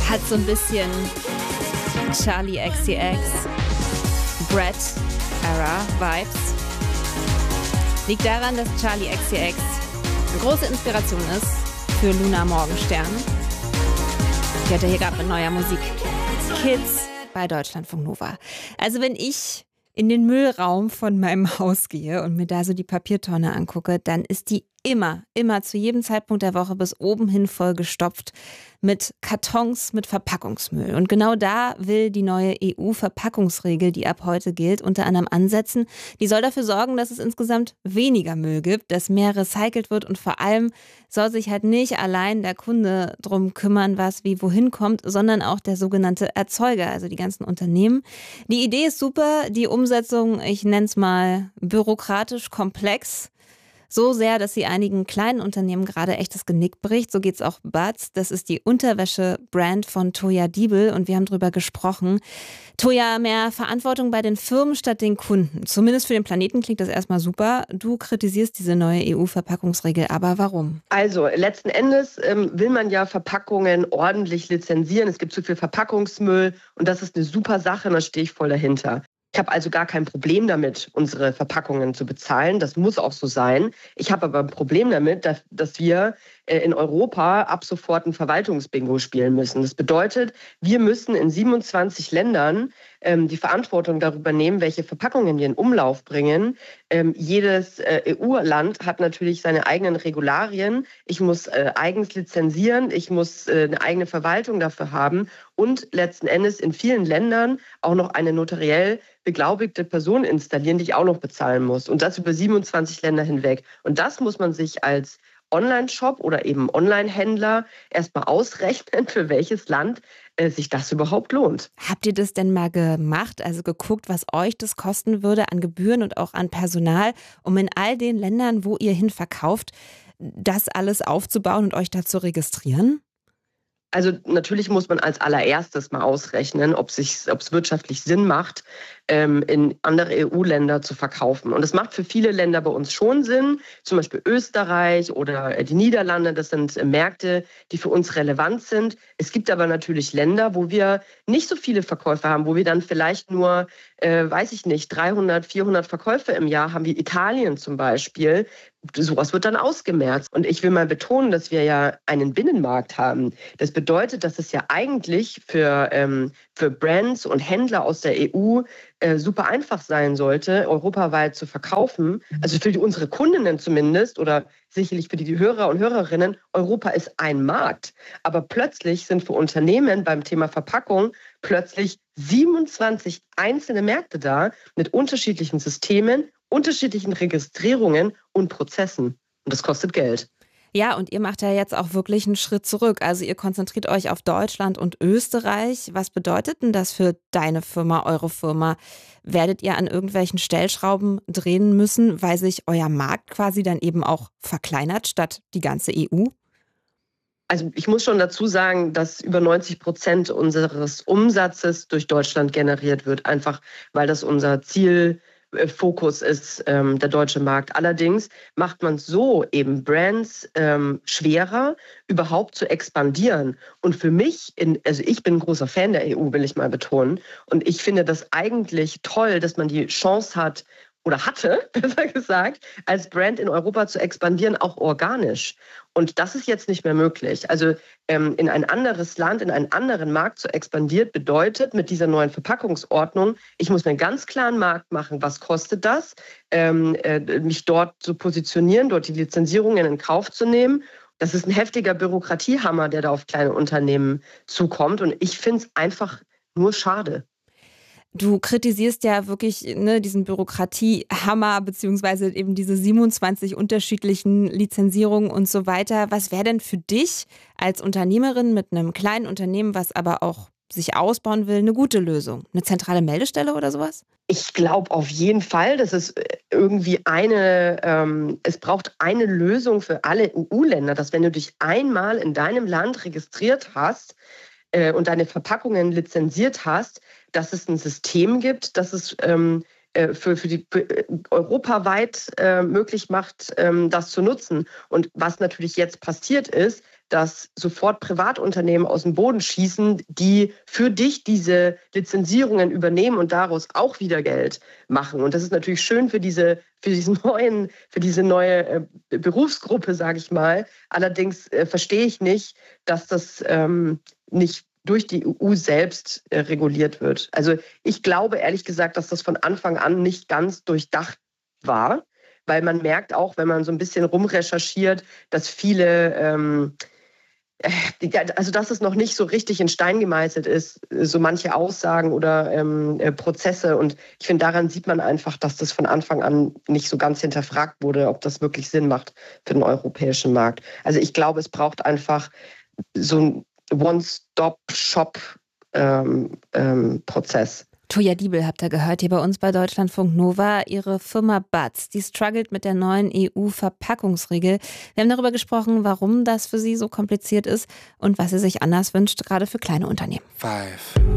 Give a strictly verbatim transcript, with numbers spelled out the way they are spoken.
Hat so ein bisschen Charli X C X, Brett Era Vibes. Liegt daran, dass Charli X C X eine große Inspiration ist für Luna Morgenstern. Die hat er hier gerade mit neuer Musik. Kids bei Deutschlandfunk Nova. Also wenn ich in den Müllraum von meinem Haus gehe und mir da so die Papiertonne angucke, dann ist die immer, immer zu jedem Zeitpunkt der Woche bis oben hin vollgestopft mit Kartons, mit Verpackungsmüll. Und genau da will die neue E U-Verpackungsregel, die ab heute gilt, unter anderem ansetzen. Die soll dafür sorgen, dass es insgesamt weniger Müll gibt, dass mehr recycelt wird und vor allem soll sich halt nicht allein der Kunde drum kümmern, was wie wohin kommt, sondern auch der sogenannte Erzeuger, also die ganzen Unternehmen. Die Idee ist super, die Umsetzung, ich nenne es mal bürokratisch komplex. So sehr, dass sie einigen kleinen Unternehmen gerade echt das Genick bricht. So geht's auch Butz. Das ist die Unterwäsche-Brand von Toja Diebel und wir haben drüber gesprochen. Toja, mehr Verantwortung bei den Firmen statt den Kunden. Zumindest für den Planeten klingt das erstmal super. Du kritisierst diese neue E U-Verpackungsregel, aber warum? Also letzten Endes ähm, will man ja Verpackungen ordentlich lizenzieren. Es gibt zu viel Verpackungsmüll und das ist eine super Sache und da stehe ich voll dahinter. Ich habe also gar kein Problem damit, unsere Verpackungen zu bezahlen. Das muss auch so sein. Ich habe aber ein Problem damit, dass, dass wir in Europa ab sofort ein Verwaltungsbingo spielen müssen. Das bedeutet, wir müssen in siebenundzwanzig Ländern ähm, die Verantwortung darüber nehmen, welche Verpackungen wir in Umlauf bringen. Ähm, jedes äh, E U-Land hat natürlich seine eigenen Regularien. Ich muss äh, eigens lizenzieren, ich muss äh, eine eigene Verwaltung dafür haben und letzten Endes in vielen Ländern auch noch eine notariell beglaubigte Person installieren, die ich auch noch bezahlen muss. Und das über siebenundzwanzig Länder hinweg. Und das muss man sich als Online-Shop oder eben Online-Händler erstmal ausrechnen, für welches Land äh, sich das überhaupt lohnt. Habt ihr das denn mal gemacht, also geguckt, was euch das kosten würde an Gebühren und auch an Personal, um in all den Ländern, wo ihr hin verkauft, das alles aufzubauen und euch da zu registrieren? Also natürlich muss man als allererstes mal ausrechnen, ob es ob es wirtschaftlich Sinn macht, ähm, in andere E U-Länder zu verkaufen. Und das macht für viele Länder bei uns schon Sinn, zum Beispiel Österreich oder die Niederlande. Das sind äh, Märkte, die für uns relevant sind. Es gibt aber natürlich Länder, wo wir nicht so viele Verkäufer haben, wo wir dann vielleicht nur, äh, weiß ich nicht, dreihundert, vierhundert Verkäufe im Jahr haben, wie Italien zum Beispiel. Sowas wird dann ausgemerzt. Und ich will mal betonen, dass wir ja einen Binnenmarkt haben. Das bedeutet, dass es ja eigentlich für, ähm, für Brands und Händler aus der E U äh, super einfach sein sollte, europaweit zu verkaufen. Also für die, unsere Kundinnen zumindest oder sicherlich für die, die Hörer und Hörerinnen, Europa ist ein Markt. Aber plötzlich sind für Unternehmen beim Thema Verpackung plötzlich siebenundzwanzig einzelne Märkte da mit unterschiedlichen Systemen, unterschiedlichen Registrierungen und Prozessen. Und das kostet Geld. Ja, und ihr macht ja jetzt auch wirklich einen Schritt zurück. Also ihr konzentriert euch auf Deutschland und Österreich. Was bedeutet denn das für deine Firma, eure Firma? Werdet ihr an irgendwelchen Stellschrauben drehen müssen, weil sich euer Markt quasi dann eben auch verkleinert statt die ganze E U? Also ich muss schon dazu sagen, dass über neunzig Prozent unseres Umsatzes durch Deutschland generiert wird, einfach weil das unser Ziel Fokus ist, ähm, der deutsche Markt. Allerdings macht man so eben Brands ähm, schwerer, überhaupt zu expandieren. Und für mich, in, also ich bin ein großer Fan der E U, will ich mal betonen. Und ich finde das eigentlich toll, dass man die Chance hat, oder hatte, besser gesagt, als Brand in Europa zu expandieren, auch organisch. Und das ist jetzt nicht mehr möglich. Also ähm, in ein anderes Land, in einen anderen Markt zu expandieren, bedeutet mit dieser neuen Verpackungsordnung, ich muss mir einen ganz klaren Markt machen, was kostet das, ähm, äh, mich dort zu positionieren, dort die Lizenzierungen in Kauf zu nehmen. Das ist ein heftiger Bürokratiehammer, der da auf kleine Unternehmen zukommt. Und ich finde es einfach nur schade. Du kritisierst ja wirklich ne, diesen Bürokratiehammer beziehungsweise eben diese siebenundzwanzig unterschiedlichen Lizenzierungen und so weiter. Was wäre denn für dich als Unternehmerin mit einem kleinen Unternehmen, was aber auch sich ausbauen will, eine gute Lösung? Eine zentrale Meldestelle oder sowas? Ich glaube auf jeden Fall, dass es irgendwie eine, ähm, es braucht eine Lösung für alle E U-Länder, dass wenn du dich einmal in deinem Land registriert hast, und deine Verpackungen lizenziert hast, dass es ein System gibt, das es ähm, für, für die für europaweit äh, möglich macht, ähm, das zu nutzen. Und was natürlich jetzt passiert ist, dass sofort Privatunternehmen aus dem Boden schießen, die für dich diese Lizenzierungen übernehmen und daraus auch wieder Geld machen. Und das ist natürlich schön für diese, für diesen neuen, für diese neue äh, Berufsgruppe, sage ich mal. Allerdings äh, verstehe ich nicht, dass das ähm, nicht durch die E U selbst äh, reguliert wird. Also ich glaube ehrlich gesagt, dass das von Anfang an nicht ganz durchdacht war, weil man merkt auch, wenn man so ein bisschen rumrecherchiert, dass viele, ähm, also dass es noch nicht so richtig in Stein gemeißelt ist, so manche Aussagen oder ähm, äh, Prozesse. Und ich finde, daran sieht man einfach, dass das von Anfang an nicht so ganz hinterfragt wurde, ob das wirklich Sinn macht für den europäischen Markt. Also ich glaube, es braucht einfach so ein One-Stop-Shop-Prozess. Ähm, ähm, Toja Diebel habt ihr gehört, hier bei uns bei Deutschlandfunk Nova. Ihre Firma Butz, die struggelt mit der neuen E U-Verpackungsregel. Wir haben darüber gesprochen, warum das für sie so kompliziert ist und was sie sich anders wünscht, gerade für kleine Unternehmen. Five.